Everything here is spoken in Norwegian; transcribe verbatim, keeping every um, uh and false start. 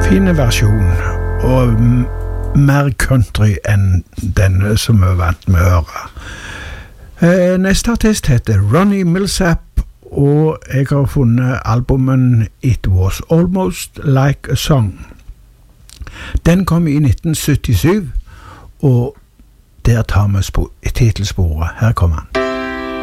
Fin versjon, og mer country enn den som vi er vant med å høre. Eh, neste artist heter Ronnie Milsap, og jeg har funnet albumen It Was Almost Like a Song. Den kom i nitten syttisju, og der tar vi titelsporet. Her kommer han.